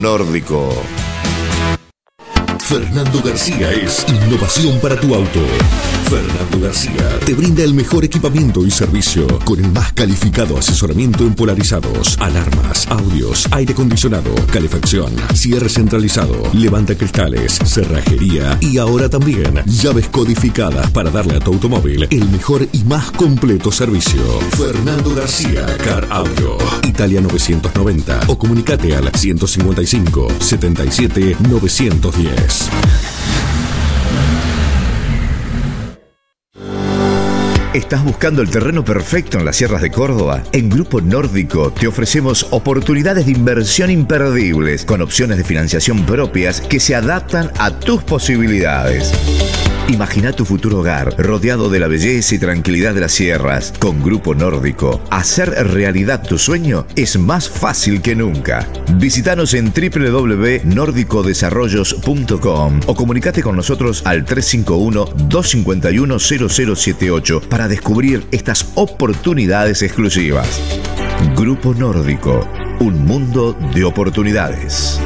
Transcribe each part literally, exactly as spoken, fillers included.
Nórdico. Fernando García es innovación para tu auto. Fernando García te brinda el mejor equipamiento y servicio con el más calificado asesoramiento en polarizados, alarmas, audios, aire acondicionado, calefacción, cierre centralizado, levanta cristales, cerrajería y ahora también llaves codificadas para darle a tu automóvil el mejor y más completo servicio. Fernando García Car Audio, Italia novecientos noventa o comunicate al ciento cincuenta y cinco, setenta y siete, novecientos diez. ¿Estás buscando el terreno perfecto en las sierras de Córdoba? En Grupo Nórdico te ofrecemos oportunidades de inversión imperdibles con opciones de financiación propias que se adaptan a tus posibilidades. Imagina tu futuro hogar rodeado de la belleza y tranquilidad de las sierras. Con Grupo Nórdico, hacer realidad tu sueño es más fácil que nunca. Visítanos en doble u doble u doble u punto nórdico desarrollos punto com o comunicate con nosotros al tres cinco uno, dos cinco uno, cero cero siete ocho para descubrir estas oportunidades exclusivas. Grupo Nórdico, un mundo de oportunidades.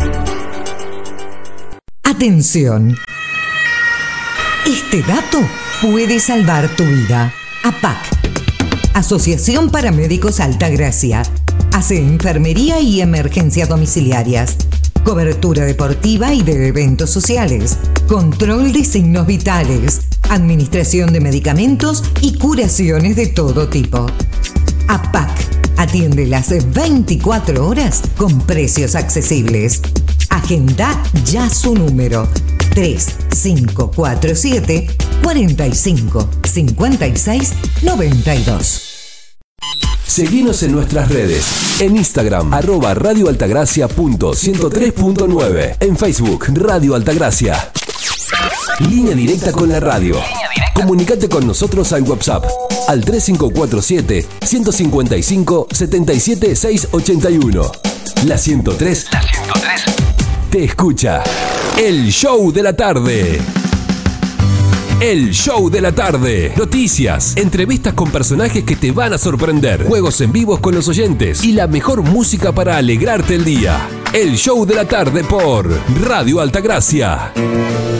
Atención. Este dato puede salvar tu vida. A P A C, Asociación Paramédicos Altagracia, hace enfermería y emergencias domiciliarias, cobertura deportiva y de eventos sociales, control de signos vitales, administración de medicamentos y curaciones de todo tipo. A P A C atiende las veinticuatro horas con precios accesibles. Agenda ya su número tres cinco cuatro siete, cuatro cinco, cinco seis, nueve dos. Seguinos en nuestras redes. En Instagram, arroba radio altagracia punto ciento tres punto nueve. En Facebook, Radio Altagracia. Línea directa con la radio. Comunicate con nosotros al WhatsApp al tres cinco cuatro siete, ciento cincuenta y cinco, setenta y siete, seiscientos ochenta y uno. La ciento tres. La ciento tres. Te escucha. El show de la tarde. El show de la tarde. Noticias, entrevistas con personajes que te van a sorprender, juegos en vivos con los oyentes y la mejor música para alegrarte el día. El show de la tarde por Radio Altagracia.